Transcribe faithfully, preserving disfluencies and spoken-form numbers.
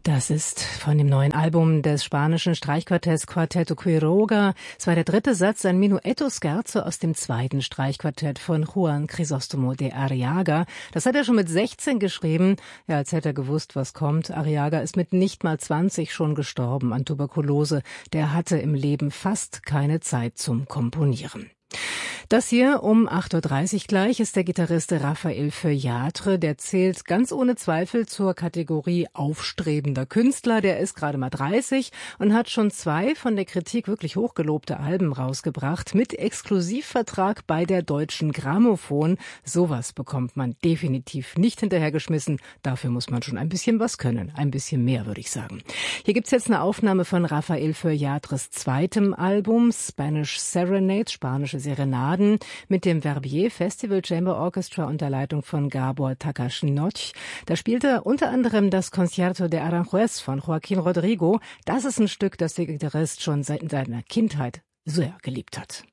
Das ist von dem neuen Album des spanischen Streichquartetts Quarteto Quiroga. Es war der dritte Satz, ein Minuetto Scherzo aus dem zweiten Streichquartett von Juan Crisóstomo de Arriaga. Das hat er schon mit sechzehn geschrieben, ja, als hätte er gewusst, was kommt. Arriaga ist mit nicht mal zwanzig schon gestorben an Tuberkulose. Der hatte im Leben fast keine Zeit zum Komponieren. Das hier um acht Uhr dreißig gleich ist der Gitarrist Raphael Feuillatre. Der zählt ganz ohne Zweifel zur Kategorie aufstrebender Künstler. Der ist gerade mal dreißig und hat schon zwei von der Kritik wirklich hochgelobte Alben rausgebracht mit Exklusivvertrag bei der Deutschen Grammophon. Sowas bekommt man definitiv nicht hinterhergeschmissen. Dafür muss man schon ein bisschen was können. Ein bisschen mehr, würde ich sagen. Hier gibt's jetzt eine Aufnahme von Raphael Feuillatres zweitem Album, Spanish Serenade, spanische Serenaden, mit dem Verbier Festival Chamber Orchestra unter Leitung von Gabor Takács-Nagy. Da spielt er unter anderem das Concierto de Aranjuez von Joaquín Rodrigo. Das ist ein Stück, das der Gitarrist schon seit seiner Kindheit sehr geliebt hat.